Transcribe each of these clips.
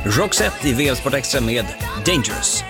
Roxette i VL-sport extra med Dangerous.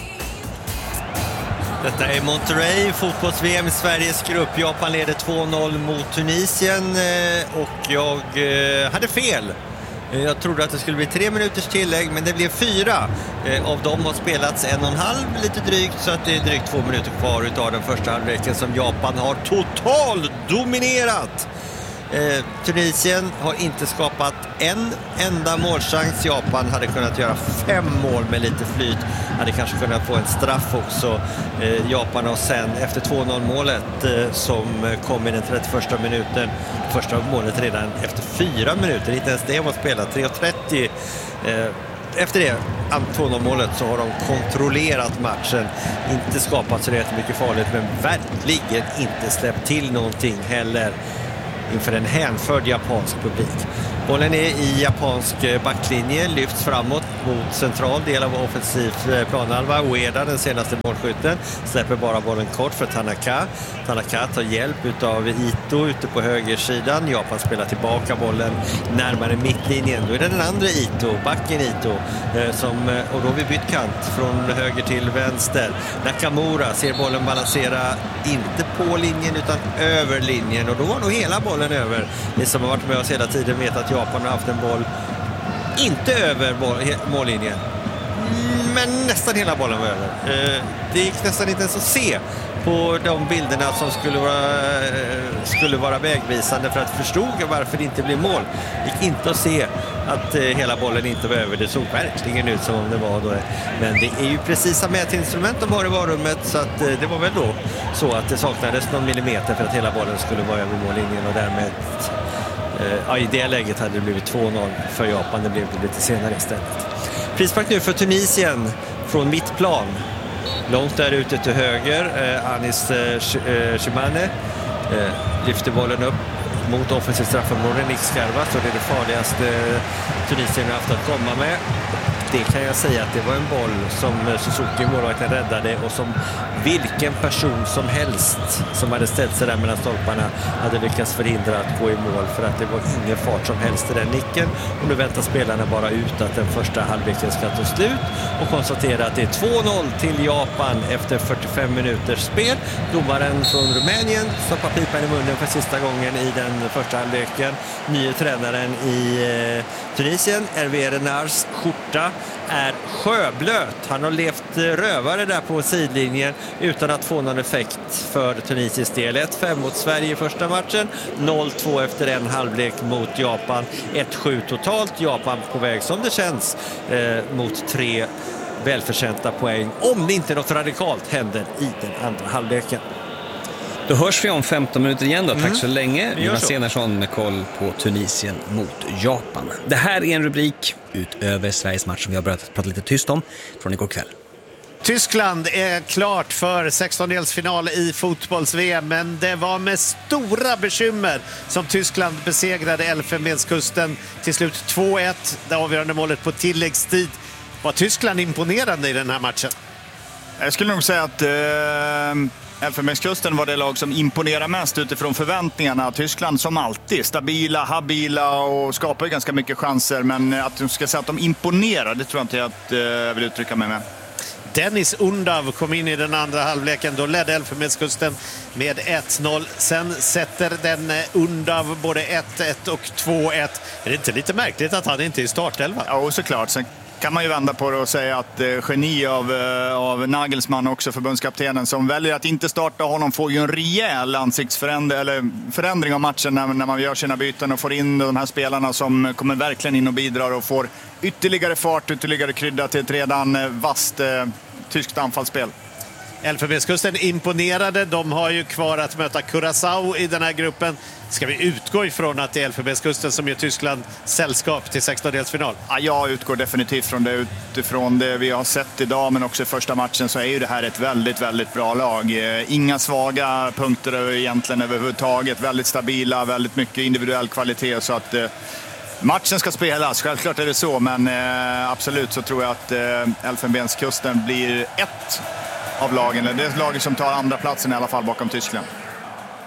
Detta är Monterrey, fotbolls-VM i Sveriges grupp. Japan leder 2-0 mot Tunisien och jag hade fel. Jag trodde att det skulle bli 3 minuters tillägg, men det blev 4. Av dem har spelats 1,5 lite drygt, så att det är drygt 2 minuter kvar utav den första halvleken som Japan har totalt dominerat. Tunisien har inte skapat en enda målchans. Japan hade kunnat göra 5 mål med lite flyt. Hade kanske kunnat få en straff också. Japan har sen efter 2-0 målet som kom i den 31 minuten. Första målet redan efter 4 minuter. Inte ens det var spelat. 3:30. Efter det 2-0 målet så har de kontrollerat matchen. Inte skapat så mycket farligt, men verkligen inte släppt till någonting heller inför en hänförd japansk publik. Bollen är i japansk backlinje, lyfts framåt mot central del av offensiv planhalva. Ueda, den senaste målskytten, släpper bara bollen kort för Tanaka. Tanaka tar hjälp av Ito ute på högersidan. Japan spelar tillbaka bollen närmare mittlinjen. Då är det den andra Ito, backen Ito, och då har vi bytt kant från höger till vänster. Nakamura ser bollen balansera inte på linjen utan över linjen, och då var nog hela bollen över. Ni som har varit med oss hela tiden vet att Japan har haft en boll inte över mållinjen, men nästan hela bollen var över. Det gick nästan inte ens att se på de bilderna som skulle vara vägvisande för att förstå varför det inte blev mål. Det gick inte att se att hela bollen inte var över. Det såg verkligen ut som om det var då. Men det är ju precisa mätinstrument de har i varummet, så att det var väl då så att det saknades någon millimeter för att hela bollen skulle vara över mållinjen, och därmed i det läget hade det blivit 2-0 för Japan. Det blev lite senare istället. Frispark nu för Tunisien från mittplan. Långt där ute till höger. Anis Shimane lyfter bollen upp mot offensiv straffområde. Nick Skarva, så det är det farligaste Tunisien har haft att komma med. Det kan jag säga att det var en boll som Suzuki, målvakten, räddade, och som vilken person som helst som hade ställt sig där mellan stolparna hade lyckats förhindra att gå i mål, för att det var ingen fart som helst i den nicken. Och nu väntar spelarna bara ut att den första halvleken ska ta slut och konstatera att det är 2-0 till Japan efter 45 minuters spel. Domaren från Rumänien stoppar pipan i munnen för sista gången i den första halvleken. Nye tränaren i Tunisien, Hervé Renards skjorta är sjöblöt. Han har levt rövare där på sidlinjen utan att få någon effekt för Tunisiens del. 1-5 mot Sverige i första matchen, 0-2 efter en halvlek mot Japan. 1-7 totalt. Japan på väg, som det känns, mot 3 välförtjänta poäng, om det inte något radikalt händer i den andra halvleken. Då hörs vi om 15 minuter igen då. Tack så länge. Jonas Enarsson med koll på Tunisien mot Japan. Det här är en rubrik utöver Sveriges match som vi har börjat prata lite tyst om från igår kväll. Tyskland är klart för 16-delsfinal i fotbolls-VM, men det var med stora bekymmer som Tyskland besegrade Elfenbenskusten till slut 2-1. Det avgörande målet på tilläggstid. Var Tyskland imponerande i den här matchen? Jag skulle nog säga att Elfenbenskusten var det lag som imponerar mest utifrån förväntningarna. Tyskland som alltid, stabila, habila och skapar ganska mycket chanser. Men att du ska säga att de imponerar, det tror jag inte att jag vill uttrycka mig med. Dennis Undav kom in i den andra halvleken. Då ledde Elfenbenskusten med 1-0. Sen sätter den Undav både 1-1 och 2-1. Är det inte lite märkligt att han inte är i startelva? Ja, såklart. Sen kan man ju vända på det och säga att geni av Nagelsmann, också förbundskaptenen, som väljer att inte starta honom, får ju en rejäl förändring av matchen när man gör sina byten och får in de här spelarna som kommer verkligen in och bidrar och får ytterligare fart, ytterligare krydda till ett redan vasst tyskt anfallsspel. Elfenbenskusten imponerade. De har ju kvar att möta Curaçao i den här gruppen. Ska vi utgå ifrån att det är Elfenbenskusten som gör Tyskland sällskap till 16-delsfinal? Ja, jag utgår definitivt från det. Utifrån det vi har sett idag, men också i första matchen, så är ju det här ett väldigt, väldigt bra lag. Inga svaga punkter egentligen överhuvudtaget. Väldigt stabila, väldigt mycket individuell kvalitet, så att matchen ska spelas. Självklart är det så, men absolut så tror jag att Elfenbenskusten blir ett av lagen, eller det är laget som tar andra platsen i alla fall bakom Tyskland.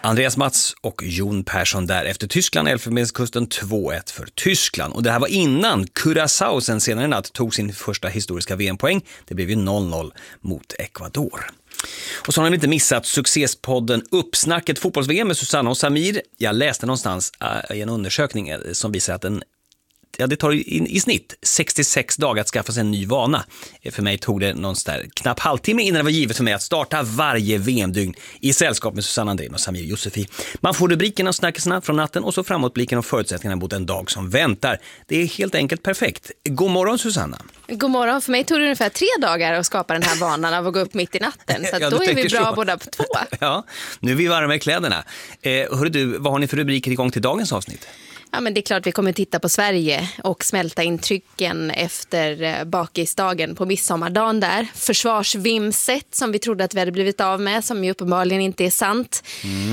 Andreas Mats och Jon Persson där efter Tyskland, Elfenbenskusten 2-1 för Tyskland. Och det här var innan Curaçao sen senare natt tog sin första historiska VM-poäng. Det blev ju 0-0 mot Ecuador. Och så har ni inte missat succéspodden Uppsnacket fotbolls-VM med Susanna och Samir. Jag läste någonstans i en undersökning som visar att det tar i snitt 66 dagar att skaffa sig en ny vana. För mig tog det någonstans knapp halvtimme innan det var givet för mig att starta varje VM-dygn i sällskap med Susanna Andrén och Samir Josefi. Man får rubrikerna och snackisarna från natten och så framåtblicken och förutsättningarna mot en dag som väntar. Det är helt enkelt perfekt. God morgon Susanna. God morgon. För mig tog det ungefär 3 dagar att skapa den här vanan av att gå upp mitt i natten. Så då är vi bra så. Båda på 2. Ja, nu är vi varma i kläderna. Hörru du, vad har ni för rubriker igång till dagens avsnitt? Ja, men det är klart vi kommer titta på Sverige och smälta intrycken efter bakisdagen på midsommardagen där. Försvarsvimset som vi trodde att vi hade blivit av med, som ju uppenbarligen inte är sant.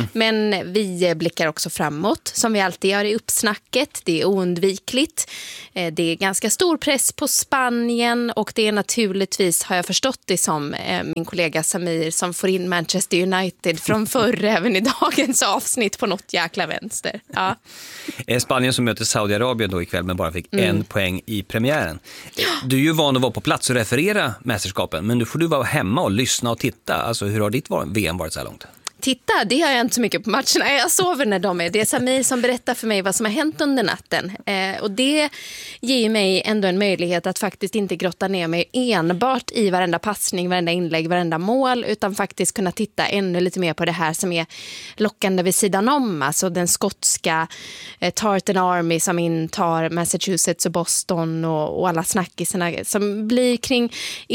Men vi blickar också framåt, som vi alltid gör i uppsnacket. Det är oundvikligt. Det är ganska stor press på Spanien och det är naturligtvis, har jag förstått det som, min kollega Samir som får in Manchester United från förr även i dagens avsnitt på något jäkla vänster. Ja. Spanien som möter Saudiarabien då ikväll men bara fick 1 poäng i premiären. Du är ju van att vara på plats och referera mästerskapen, men nu får du vara hemma och lyssna och titta. Alltså hur har ditt VM varit så här långt? Titta, det gör jag inte så mycket på matcherna. Jag sover när de är. Det är Samir som berättar för mig vad som har hänt under natten. Och det ger mig ändå en möjlighet att faktiskt inte grotta ner mig enbart i varenda passning, varenda inlägg, varenda mål, utan faktiskt kunna titta ännu lite mer på det här som är lockande vid sidan om. Alltså den skotska Tartan Army som intar Massachusetts och Boston och alla snackisarna som blir kring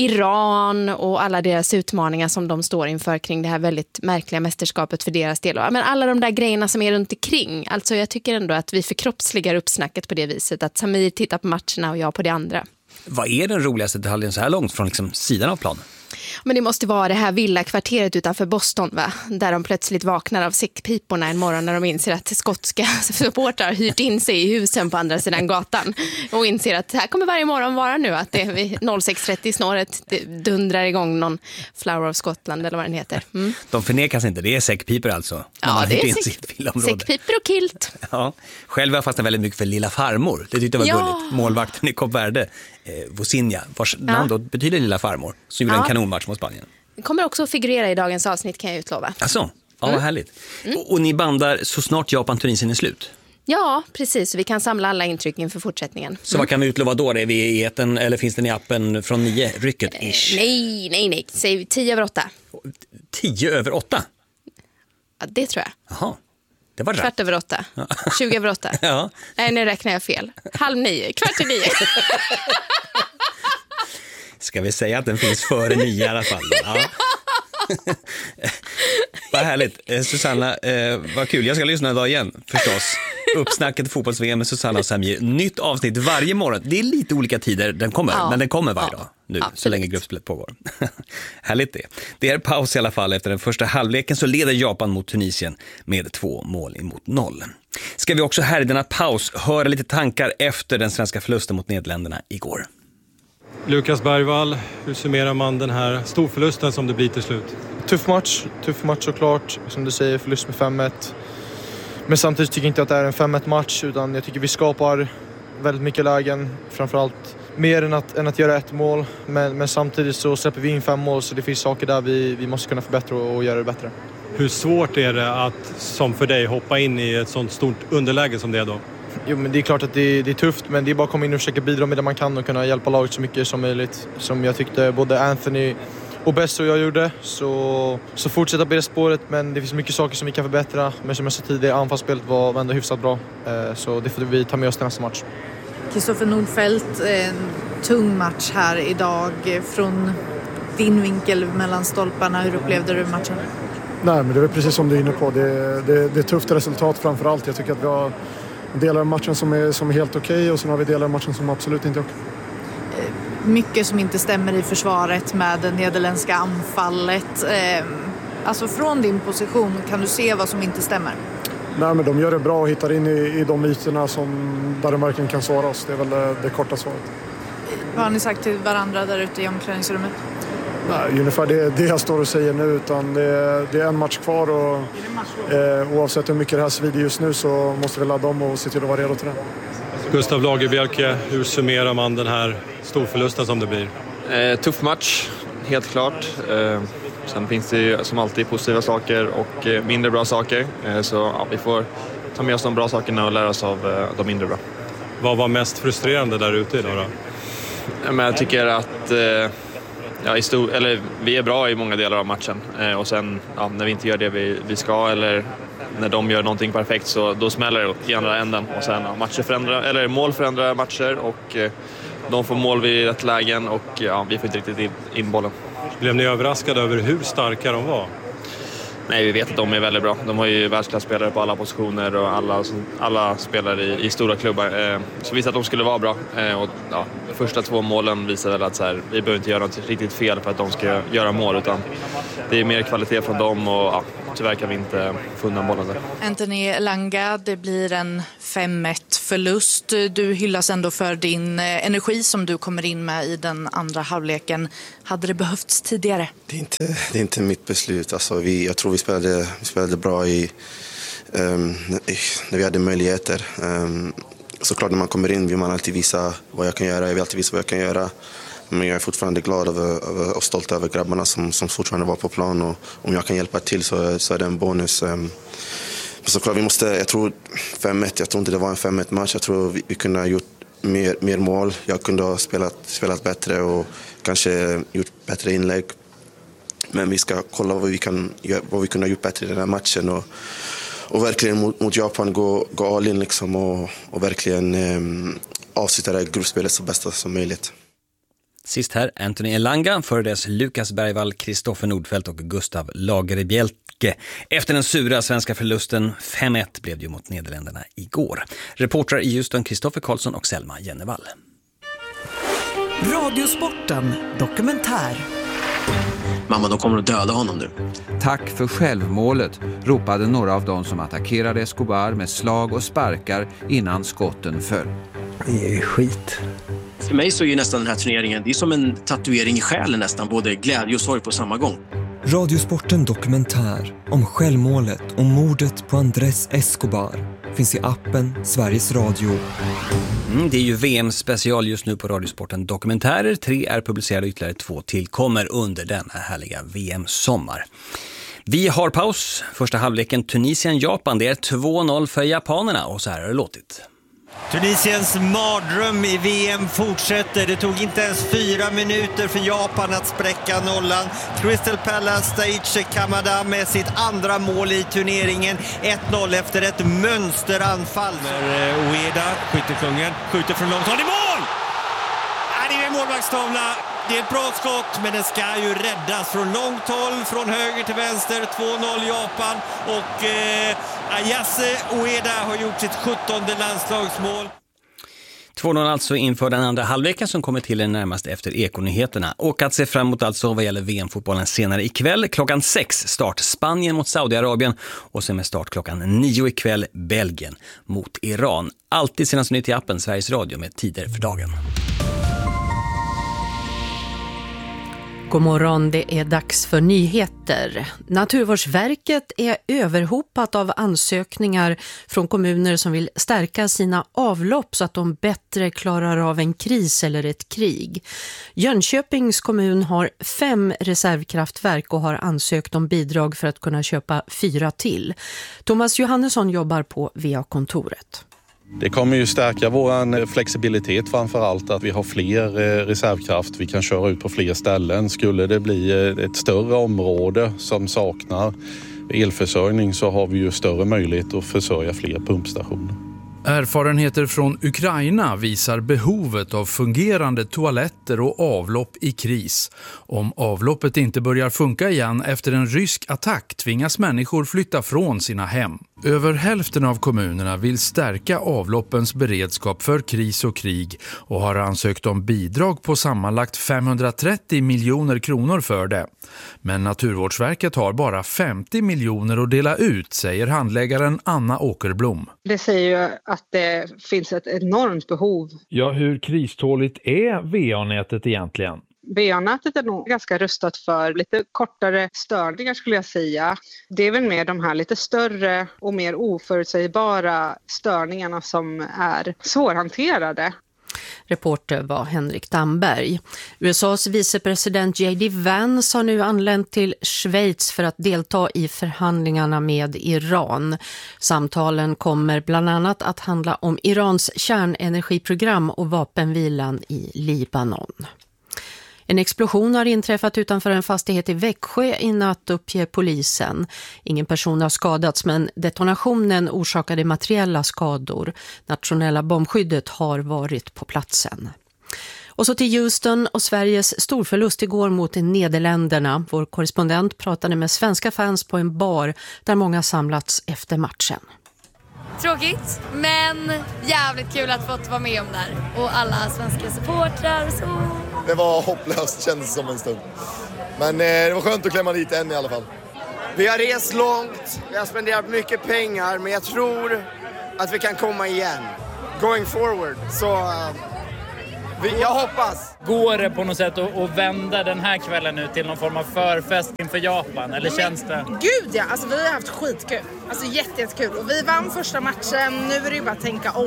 Iran och alla deras utmaningar som de står inför kring det här väldigt märkliga mästerskapet för deras del. Men alla de där grejerna som är runt omkring. Alltså jag tycker ändå att vi förkroppsligar uppsnacket på det viset. Att Samir tittar på matcherna och jag på det andra. Vad är den roligaste detaljen så här långt från sidan av planen? Men det måste vara det här villakvarteret utanför Boston, va? Där de plötsligt vaknar av säckpiporna en morgon när de inser att skotska supportrar hyrt in sig i husen på andra sidan gatan och inser att det här kommer varje morgon vara nu att det vid 06:30 snåret dundrar igång någon Flower of Scotland eller vad den heter. De förnekas inte, det är säckpipor alltså. Ja, det är säckpipor och kilt. Ja, själv har jag fastnat väldigt mycket för Lilla farmor. Det tyckte jag var gulligt. Målvakten i Kap Verde, Vosinja, vars namn då betyder Lilla farmor, som gjorde en kanonmatch mot Spanien. Det kommer också att figurera i dagens avsnitt, kan jag utlova. Alltså, ja, vad härligt. Och ni bandar så snart Japan-Tunisien är slut? Ja, precis. Vi kan samla alla intryck inför fortsättningen. Så vad kan vi utlova då? Är vi i eten, eller finns den i appen från 9? Rycket ish? Nej. Säg 10/8. 10/8? Ja, det tror jag. Jaha. Det var rätt. 8:15. 20/8. Ja. Nej, nu räknar jag fel. 8:30, 8:45. Ska vi säga att den finns före 9 i alla fall? Ja. Vad härligt. Susanna, vad kul. Jag ska lyssna en dag igen, förstås. Uppsnacket fotbolls-VM med Susanna och Samir. Nytt avsnitt varje morgon. Det är lite olika tider den kommer, men den kommer varje dag nu, så länge gruppspelet pågår. Härligt det. Det är paus i alla fall. Efter den första halvleken så leder Japan mot Tunisien med 2 mål emot 0. Ska vi också här i denna paus höra lite tankar efter den svenska förlusten mot Nederländerna igår. Lukas Bergvall, hur summerar man den här storförlusten som det blir till slut? Tuff match såklart. Som du säger, förlust med 5-1. Men samtidigt tycker jag inte att det är en 5-1 match, utan jag tycker vi skapar väldigt mycket lägen. Framförallt mer än att göra 1 mål. Men samtidigt så släpper vi in 5 mål, så det finns saker där vi måste kunna förbättra och göra det bättre. Hur svårt är det att, som för dig, hoppa in i ett sånt stort underläge som det är då? Jo, men det är klart att det är tufft, men det är bara att komma in och försöka bidra med det man kan och kunna hjälpa laget så mycket som möjligt. Som jag tyckte både Anthony och Bess och jag gjorde. Så fortsätta på det spåret, men det finns mycket saker som vi kan förbättra. Men som jag sa tidigare, anfallsspelet var ändå hyfsat bra. Så det får vi ta med oss till nästa match. Kristoffer Nordfeldt, en tung match här idag. Från din vinkel mellan stolparna, hur upplevde du matchen? Nej, men det är precis som du är inne på. Det är tufft resultat framför allt. Jag tycker att vi har delar av matchen som är helt okej, och sen har vi delar av matchen som absolut inte är okej. Mycket som inte stämmer i försvaret med det nederländska anfallet. Alltså från din position, kan du se vad som inte stämmer? Nej, men de gör det bra och hittar in i de ytorna där de verkligen kan svara oss. Det är väl det korta svaret. Vad har ni sagt till varandra där ute i omklädningsrummet? Nej, ungefär det jag står och säger nu, utan det är en match kvar och oavsett hur mycket det här svider just nu så måste vi ladda om och se till att vara redo till det. Gustav Lagerbielke, hur summerar man den här storförlusten som det blir? Tuff match, helt klart. Sen finns det ju som alltid positiva saker och mindre bra saker. Så ja, vi får ta med oss de bra sakerna och lära oss av de mindre bra. Vad var mest frustrerande där ute idag då? Men jag tycker att vi är bra i många delar av matchen. Och sen när vi inte gör det vi ska eller när de gör någonting perfekt så då smäller det i andra änden. Och sen mål förändrar matcher och de får mål vid rätt lägen och vi får inte riktigt in bollen. Blev ni överraskade över hur starka de var? Nej, vi vet att de är väldigt bra. De har ju världsklasspelare på alla positioner och alla spelare i stora klubbar. Så vi visste att de skulle vara bra. Och första 2 målen visar väl att vi behöver inte göra något riktigt fel för att de ska göra mål. Utan det är mer kvalitet från dem och tyvärr kan vi inte få undan bollen där. Anthony Elanga, det blir en 5-1-förlust. Du hyllas ändå för din energi som du kommer in med i den andra halvleken. Hade det behövts tidigare? Det är inte mitt beslut. Alltså, jag tror vi spelade bra när vi hade möjligheter. Såklart när man kommer in vill man alltid visa vad jag kan göra. Jag vill alltid visa vad jag kan göra. Men jag är fortfarande glad och stolt över grabbarna som fortfarande var på plan. Och om jag kan hjälpa till så är det en bonus. Såklart jag tror 5-1, jag tror inte det var en 5-1-match. Jag tror vi kunde ha gjort mer mål. Jag kunde ha spelat bättre och kanske gjort bättre inlägg. Men vi ska kolla vad vi kunde ha gjort bättre i den här matchen. Och verkligen mot Japan gå all in liksom och verkligen avsluta det här gruppspelet så bästa som möjligt. Sist här, Anthony Elanga, före dess Lukas Bergvall, Kristoffer Nordfeldt och Gustav Lagerbielke. Efter den sura svenska förlusten 5-1 blev det ju mot Nederländerna igår. Reportrar i Houston, Kristoffer Karlsson och Selma Jennevall. Radiosporten dokumentär. Mamma, de kommer att döda honom nu. Tack för självmålet, ropade några av dem som attackerade Escobar med slag och sparkar innan skotten föll. Det är skit. För mig så är ju nästan den här turneringen, det är som en tatuering i själen nästan, både glädje och sorg på samma gång. Radiosporten dokumentär om självmålet och mordet på Andrés Escobar finns i appen Sveriges Radio. Det är ju VM-special just nu på Radiosporten dokumentärer. 3 är publicerade, ytterligare 2 tillkommer under denna härliga VM-sommar. Vi har paus. Första halvleken Tunisien-Japan. Det är 2-0 för japanerna och så här har det låtit. Tunisiens mardröm i VM fortsätter. Det tog inte ens 4 minuter för Japan att spräcka nollan. Crystal Palace Daichi Kamada med sitt andra mål i turneringen. 1-0 efter ett mönsteranfall. Ueda, skyttekungen, skjuter från långt håll i mål! Det är en målvaktstavla. Det är ett bra skott, men den ska ju räddas från långt håll, från höger till vänster. 2-0 Japan och Ayase Ueda har gjort sitt 17:e landslagsmål. 2-0 alltså inför den andra halvleken som kommer till närmast efter Ekonyheterna. Och att se fram emot alltså vad gäller VM-fotbollen senare ikväll. Klockan 6 start Spanien mot Saudiarabien och sen med start klockan 9 ikväll Belgien mot Iran. Alltid senast nytt i appen Sveriges Radio med tider för dagen. God morgon, det är dags för nyheter. Naturvårdsverket är överhopat av ansökningar från kommuner som vill stärka sina avlopp så att de bättre klarar av en kris eller ett krig. Jönköpings kommun har 5 reservkraftverk och har ansökt om bidrag för att kunna köpa 4 till. Thomas Johannesson jobbar på VA-kontoret. Det kommer ju stärka vår flexibilitet framförallt, att vi har fler reservkraft, vi kan köra ut på fler ställen. Skulle det bli ett större område som saknar elförsörjning så har vi ju större möjlighet att försörja fler pumpstationer. Erfarenheter från Ukraina visar behovet av fungerande toaletter och avlopp i kris. Om avloppet inte börjar funka igen efter en rysk attack tvingas människor flytta från sina hem. Över hälften av kommunerna vill stärka avloppens beredskap för kris och krig och har ansökt om bidrag på sammanlagt 530 miljoner kronor för det. Men Naturvårdsverket har bara 50 miljoner att dela ut, säger handläggaren Anna Åkerblom. Det säger ju att det finns ett enormt behov. Ja, hur kriståligt är VA-nätet egentligen? VA-nätet är nog ganska rustat för lite kortare störningar skulle jag säga. Det är väl mer de här lite större och mer oförutsägbara störningarna som är svårhanterade. Reporter var Henrik Damberg. USAs vicepresident J.D. Vance har nu anlänt till Schweiz för att delta i förhandlingarna med Iran. Samtalen kommer bland annat att handla om Irans kärnenergiprogram och vapenvilan i Libanon. En explosion har inträffat utanför en fastighet i Växjö i natt, uppger polisen. Ingen person har skadats, men detonationen orsakade materiella skador. Nationella bombskyddet har varit på platsen. Och så till Houston och Sveriges storförlust igår mot Nederländerna. Vår korrespondent pratade med svenska fans på en bar där många samlats efter matchen. Tråkigt, men jävligt kul att få vara med om det här. Och alla svenska supportrar och så. Det var hopplöst, kändes som en stund. Men det var skönt att klämma dit en i alla fall. Vi har rest långt, vi har spenderat mycket pengar, men jag tror att vi kan komma igen. Going forward, så jag hoppas. Går det på något sätt att vända den här kvällen ut till någon form av förfest inför Japan? Eller känns det? Gud ja, alltså vi har haft skitkul. Alltså jättekul. Och vi vann första matchen, nu är det bara att tänka om.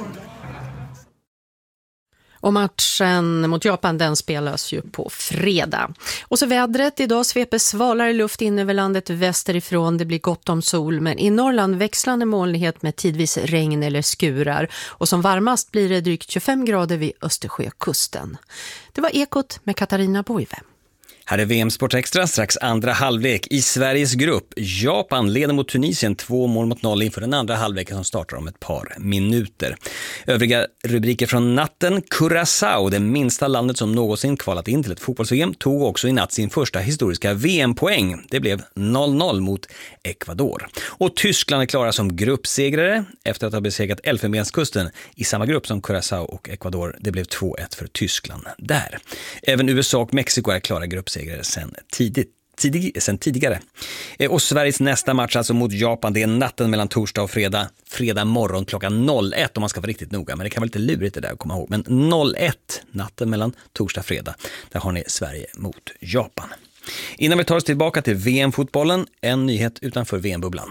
Och matchen mot Japan, den spelas ju på fredag. Och så vädret, idag sveper svalare luft in över landet västerifrån. Det blir gott om sol, men i Norrland växlande molnighet med tidvis regn eller skurar. Och som varmast blir det drygt 25 grader vid Östersjökusten. Det var Ekot med Katarina Boive. Här är VM Sport Extra, strax andra halvlek i Sveriges grupp. Japan leder mot Tunisien 2-0 inför den andra halvleken som startar om ett par minuter. Övriga rubriker från natten. Curaçao, det minsta landet som någonsin kvalat in till ett fotbolls-VM, tog också i natt sin första historiska VM-poäng. Det blev 0-0 mot Ecuador. Och Tyskland är klara som gruppsegrare efter att ha besegrat Elfenbenskusten i samma grupp som Curaçao och Ecuador. Det blev 2-1 för Tyskland där. Även USA och Mexiko är klara gruppsegrare sen tidigare. Och Sveriges nästa match alltså mot Japan, det är natten mellan torsdag och fredag morgon klockan 01 om man ska vara riktigt noga, men det kan vara lite lurigt det där att komma ihåg, men 01 natten mellan torsdag och fredag, där har ni Sverige mot Japan. Innan vi tar oss tillbaka till VM-fotbollen, en nyhet utanför VM-bubblan.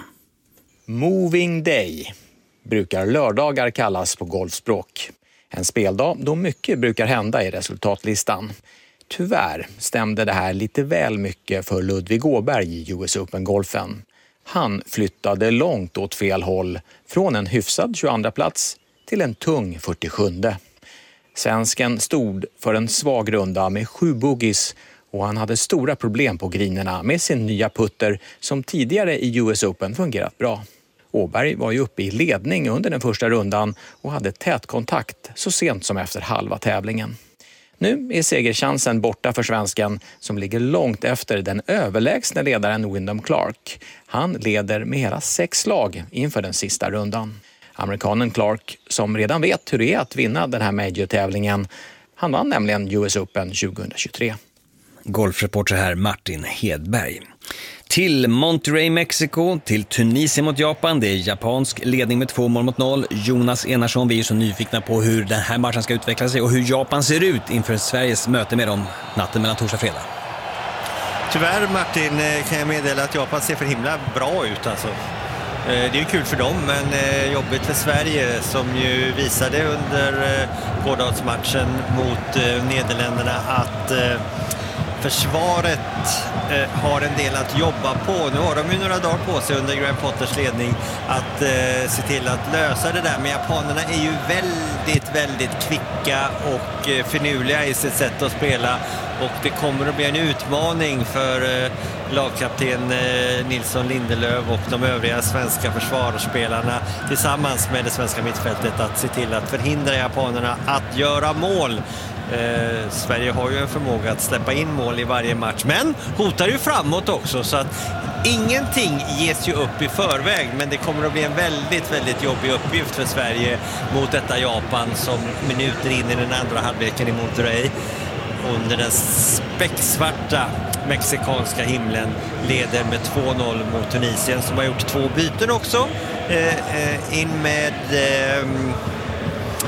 Moving Day brukar lördagar kallas på golfspråk. En speldag då mycket brukar hända i resultatlistan. Tyvärr stämde det här lite väl mycket för Ludvig Åberg i US Open-golfen. Han flyttade långt åt fel håll, från en hyfsad 22:a plats till en tung 47:e. Svensken stod för en svag runda med 7 bogeys och han hade stora problem på grinerna med sin nya putter som tidigare i US Open fungerat bra. Åberg var ju uppe i ledning under den första rundan och hade tät kontakt så sent som efter halva tävlingen. Nu är segerchansen borta för svensken som ligger långt efter den överlägsna ledaren Wyndham Clark. Han leder med hela 6 slag inför den sista rundan. Amerikanen Clark, som redan vet hur det är att vinna den här major-tävlingen, han vann nämligen US Open 2023. Golfreporter här Martin Hedberg. Till Monterrey, Mexiko, till Tunisien mot Japan. Det är japansk ledning med 2-0. Jonas Enarsson, vi är så nyfikna på hur den här matchen ska utveckla sig och hur Japan ser ut inför Sveriges möte med dem natten mellan torsdag och fredag. Tyvärr Martin kan jag meddela att Japan ser för himla bra ut alltså. Det är ju kul för dem, men jobbigt för Sverige som ju visade under gårdagsmatchen mot Nederländerna att försvaret har en del att jobba på. Nu har de ju några dagar på sig under Graham Potters ledning att se till att lösa det där. Men japanerna är ju väldigt kvicka och finurliga i sitt sätt att spela. Och det kommer att bli en utmaning för lagkapten Nilsson Lindelöf och de övriga svenska försvarsspelarna tillsammans med det svenska mittfältet att se till att förhindra japanerna att göra mål. Sverige har ju en förmåga att släppa in mål i varje match, men hotar ju framåt också, så att ingenting ges ju upp i förväg, men det kommer att bli en väldigt jobbig uppgift för Sverige mot detta Japan som minuter in i den andra halvleken i Monterrey under den späcksvarta mexikanska himlen leder med 2-0 mot Tunisien som har gjort 2 byten också. In med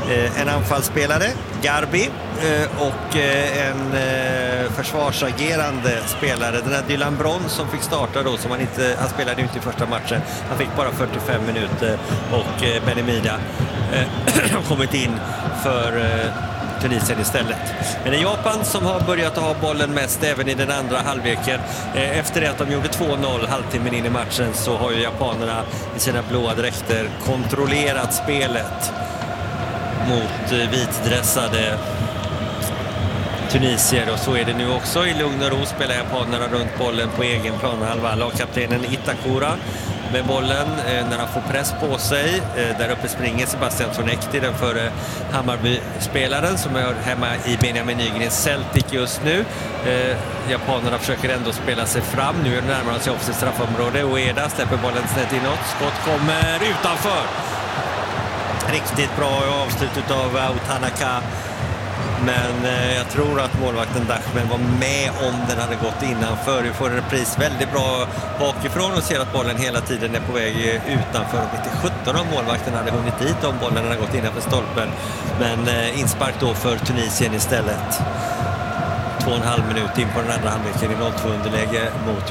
en anfallsspelare, Garbi, och en försvarsagerande spelare. Den här Dylan Bronn som fick starta då, som han spelade inte i första matchen. Han fick bara 45 minuter och Benimida kommit in för Tunisien istället. Men det är Japan som har börjat att ha bollen mest även i den andra halvleken. Efter det att de gjorde 2-0 halvtimmen in i matchen så har ju japanerna i sina blåa dräkter kontrollerat spelet mot vitdressade tunisier, och så är det nu också. I lugn och ro spelar japanerna runt bollen på egen planhalva. Lagkaptenen Itakura med bollen när han får press på sig. Där uppe springer Sebastian Sonekti, den före Hammarby-spelaren som är hemma i Benjamin Nygrens Celtic just nu. Japanerna försöker ändå spela sig fram. Nu närmar han sig offensivt straffområde och Eda släpper bollen snett inåt. Skott kommer utanför. Riktigt bra avslut av Autanaka. Men jag tror att målvakten Dachmen var med om den hade gått innanför. Vi får en repris väldigt bra bakifrån och ser att bollen hela tiden är på väg utanför. Och inte 17 av målvakten hade hunnit dit om bollen hade gått innanför stolpen. Men inspark då för Tunisien istället. 2,5 minut in på den andra halvleken i 0-2 underläge mot